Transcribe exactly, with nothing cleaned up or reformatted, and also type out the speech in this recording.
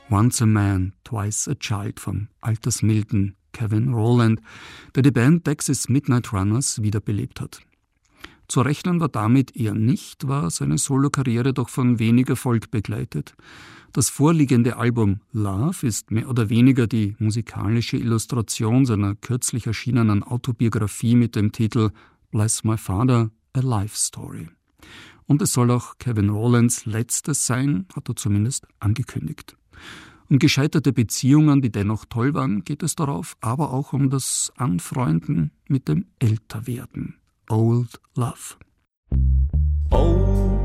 Once a Man, Twice a Child vom altersmilden Kevin Rowland, der die Band Dexys Midnight Runners wiederbelebt hat. Zu rechnen war damit eher nicht, war seine Solokarriere doch von wenig Erfolg begleitet. Das vorliegende Album Love ist mehr oder weniger die musikalische Illustration seiner kürzlich erschienenen Autobiografie mit dem Titel Bless My Father, A Life Story. Und es soll auch Kevin Rowlands letztes sein, hat er zumindest angekündigt. Um gescheiterte Beziehungen, die dennoch toll waren, geht es darauf, aber auch um das Anfreunden mit dem Älterwerden. Old Love. Oh.